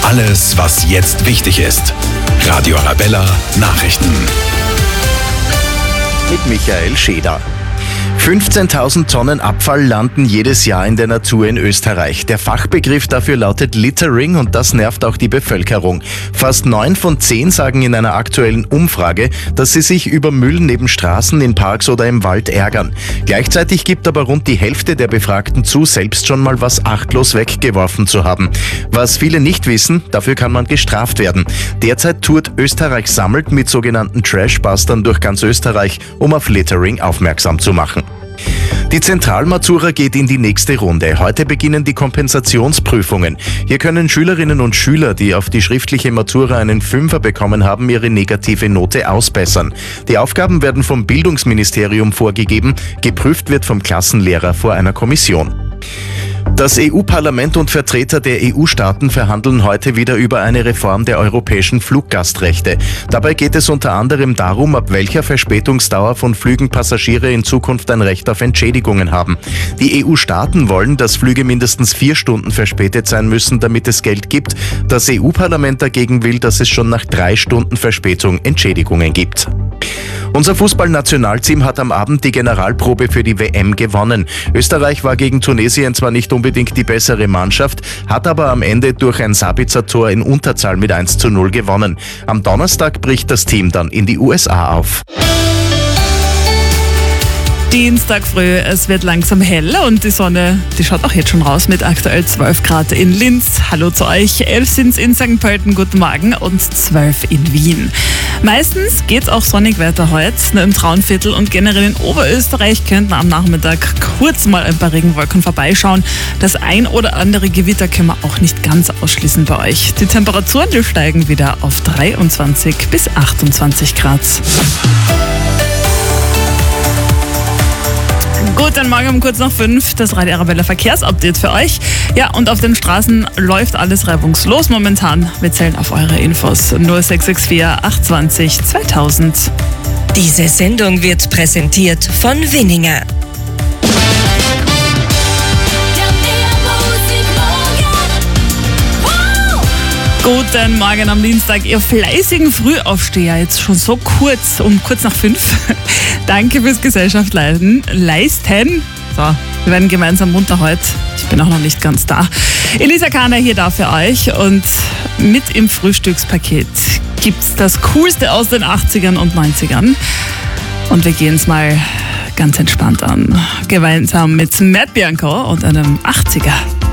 Alles, was jetzt wichtig ist. Radio Arabella Nachrichten. Mit Michael Scheder. 15.000 Tonnen Abfall landen jedes Jahr in der Natur in Österreich. Der Fachbegriff dafür lautet Littering und das nervt auch die Bevölkerung. Fast 9 von 10 sagen in einer aktuellen Umfrage, dass sie sich über Müll neben Straßen, in Parks oder im Wald ärgern. Gleichzeitig gibt aber rund die Hälfte der Befragten zu, selbst schon mal was achtlos weggeworfen zu haben. Was viele nicht wissen, dafür kann man gestraft werden. Derzeit tourt Österreich sammelt mit sogenannten Trashbustern durch ganz Österreich, um auf Littering aufmerksam zu machen. Die Zentralmatura geht in die nächste Runde. Heute beginnen die Kompensationsprüfungen. Hier können Schülerinnen und Schüler, die auf die schriftliche Matura einen 5er bekommen haben, ihre negative Note ausbessern. Die Aufgaben werden vom Bildungsministerium vorgegeben. Geprüft wird vom Klassenlehrer vor einer Kommission. Das EU-Parlament und Vertreter der EU-Staaten verhandeln heute wieder über eine Reform der europäischen Fluggastrechte. Dabei geht es unter anderem darum, ab welcher Verspätungsdauer von Flügen Passagiere in Zukunft ein Recht auf Entschädigungen haben. Die EU-Staaten wollen, dass Flüge mindestens 4 Stunden verspätet sein müssen, damit es Geld gibt. Das EU-Parlament dagegen will, dass es schon nach 3 Stunden Verspätung Entschädigungen gibt. Unser Fußballnationalteam hat am Abend die Generalprobe für die WM gewonnen. Österreich war gegen Tunesien zwar nicht unbedingt die bessere Mannschaft, hat aber am Ende durch ein Sabitzer-Tor in Unterzahl mit 1:0 gewonnen. Am Donnerstag bricht das Team dann in die USA auf. Dienstag früh, es wird langsam hell und die Sonne, die schaut auch jetzt schon raus mit aktuell 12 Grad in Linz. Hallo zu euch, 11 sind es in St. Pölten, guten Morgen, und 12 in Wien. Meistens geht es auch sonnig weiter heute, nur im Traunviertel und generell in Oberösterreich könnten am Nachmittag kurz mal ein paar Regenwolken vorbeischauen. Das ein oder andere Gewitter können wir auch nicht ganz ausschließen bei euch. Die Temperaturen, die steigen wieder auf 23 bis 28 Grad. Guten Morgen um kurz nach 5, das Radio Arabella Verkehrsupdate für euch. Ja, und auf den Straßen läuft alles reibungslos momentan. Wir zählen auf eure Infos. 0664 820 2000. Diese Sendung wird präsentiert von Winninger. Guten Morgen am Dienstag, ihr fleißigen Frühaufsteher, jetzt schon so kurz, um kurz nach 5. Danke fürs Gesellschaft leisten. So, wir werden gemeinsam munter heute. Ich bin auch noch nicht ganz da. Elisa Kahner hier da für euch und mit im Frühstückspaket gibt's das Coolste aus den 80ern und 90ern. Und wir gehen es mal ganz entspannt an. Gemeinsam mit Matt Bianco und einem 80er.